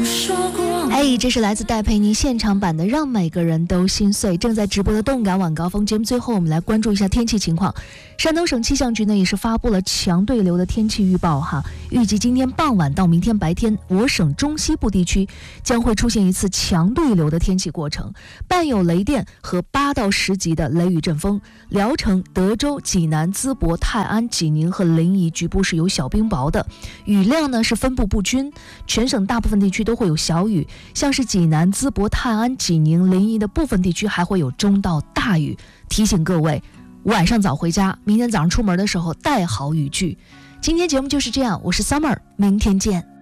这是来自戴佩妮现场版的《让每个人都心碎》。正在直播的动感晚高峰节目最后，我们来关注一下天气情况。山东省气象局呢也是发布了强对流的天气预报哈，预计今天傍晚到明天白天，我省中西部地区将会出现一次强对流的天气过程，伴有雷电和8到10级的雷雨阵风。聊城、德州、济南、淄博、泰安、济宁和临沂局部是有小冰雹的，雨量呢是分布不均，全省大部分地区都会有小雨，像是济南、淄博、泰安、济宁、临沂的部分地区还会有中到大雨。提醒各位，晚上早回家，明天早上出门的时候带好雨具。今天节目就是这样，我是 Summer， 明天见。